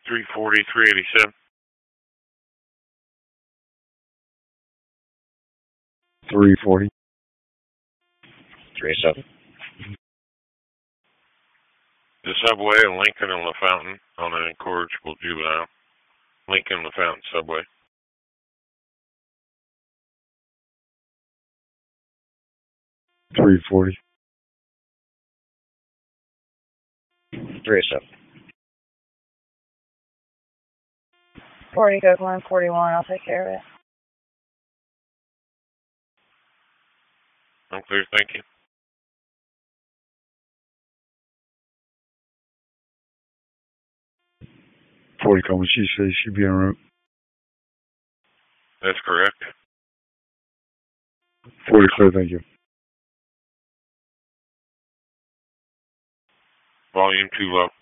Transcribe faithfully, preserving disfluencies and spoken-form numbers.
three forty, three eighty-seven. three forty. three eighty-seven. The subway in Lincoln and LaFountain on an incorrigible juvenile. Lincoln LaFountain subway. three forty. three eighty-seven. forty, go one forty-one, I'll take care of it. I'm clear, thank you. forty call me, she says she'd be en route. That's correct. forty clear, thank you. Volume too low.